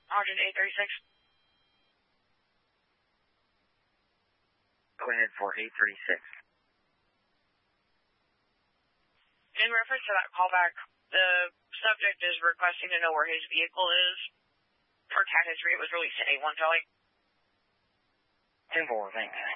Roger, 836. Go ahead for 836. In reference to that callback, the subject is requesting to know where his vehicle is. For cat history, it was released at 8-1, Charlie. 10-4, thanks.